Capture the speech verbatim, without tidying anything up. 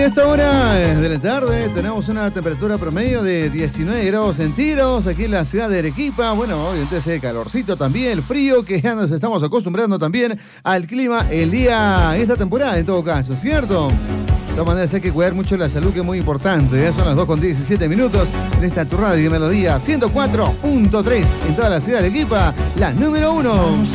esta hora de la tarde tenemos una temperatura promedio de diecinueve grados centígrados aquí en la ciudad de Arequipa. Bueno, obviamente ese calorcito también, el frío que ya nos estamos acostumbrando también al clima el día, esta temporada en todo caso, ¿cierto? De todas maneras hay que cuidar mucho la salud, que es muy importante, ¿eh? Son las dos con diecisiete minutos en esta tu radio Melodía ciento cuatro punto tres en toda la ciudad de Arequipa, la número uno.